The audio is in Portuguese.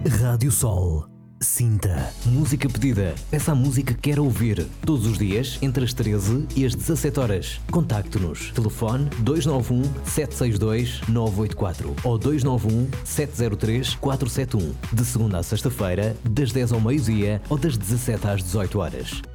Rádio Sol. Sinta. Música pedida. Peça a música que quer ouvir. Todos os dias, entre as 13 e as 17 horas. Contacte-nos. Telefone 291-762-984 ou 291-703-471. De segunda à sexta-feira, das 10 ao meio-dia ou das 17 às 18 horas.